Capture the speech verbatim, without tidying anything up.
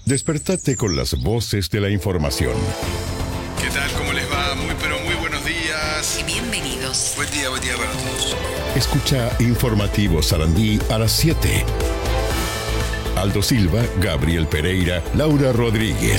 Despertate con las voces de la información. ¿Qué tal? ¿Cómo les va? Muy pero muy buenos días. Y bienvenidos. Buen día, buen día para todos. Escucha Informativo Sarandí a las siete. Aldo Silva, Gabriel Pereira, Laura Rodríguez.